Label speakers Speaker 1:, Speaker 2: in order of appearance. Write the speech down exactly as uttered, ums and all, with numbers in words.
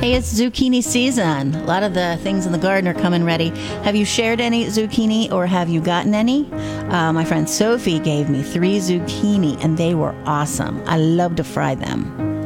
Speaker 1: Hey, it's zucchini season. A lot of the things in the garden are coming ready. Have you shared any zucchini or have you gotten any? Uh, my friend Sophie gave me three zucchini and they were awesome. I love to fry them.